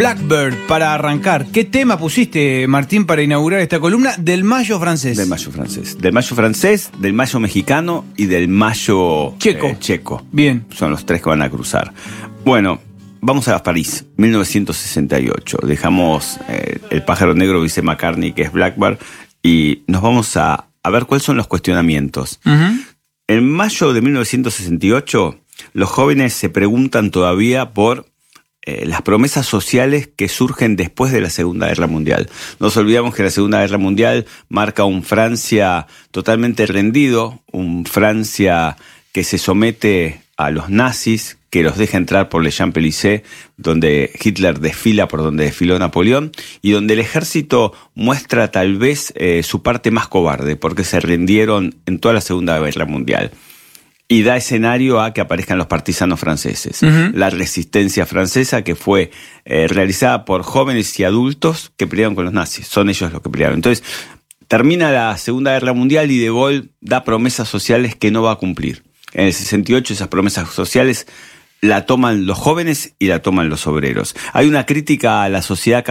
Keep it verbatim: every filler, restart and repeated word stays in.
Blackbird, para arrancar. ¿Qué tema pusiste, Martín, para inaugurar esta columna del mayo francés? Del mayo francés. Del mayo francés, del mayo mexicano y del mayo checo. Eh, checo. Bien. Son los tres que van a cruzar. Bueno, vamos a París, mil novecientos sesenta y ocho. Dejamos eh, el pájaro negro, dice McCartney, que es Blackbird, y nos vamos a, a ver cuáles son los cuestionamientos. Uh-huh. En mayo de mil novecientos sesenta y ocho, los jóvenes se preguntan todavía por eh, las promesas sociales que surgen después de la Segunda Guerra Mundial. No nos olvidamos que la Segunda Guerra Mundial marca un Francia totalmente rendido, un Francia que se somete a los nazis, que los deja entrar por Les Champs-Élysées, donde Hitler desfila por donde desfiló Napoleón, y donde el ejército muestra tal vez eh, su parte más cobarde, porque se rindieron en toda la Segunda Guerra Mundial. Y da escenario a que aparezcan los partisanos franceses. Uh-huh. La resistencia francesa, que fue eh, realizada por jóvenes y adultos que pelearon con los nazis. Son ellos los que pelearon. Entonces, termina la Segunda Guerra Mundial y De Gaulle da promesas sociales que no va a cumplir. En el sesenta y ocho esas promesas sociales la toman los jóvenes y la toman los obreros. Hay una crítica a la sociedad